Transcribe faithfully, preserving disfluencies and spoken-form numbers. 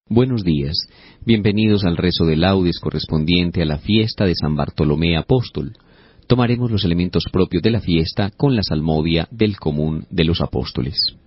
Buenos días, bienvenidos al rezo de laudes correspondiente a la fiesta de San Bartolomé Apóstol. Tomaremos los elementos propios de la fiesta con la salmodia del común de los apóstoles.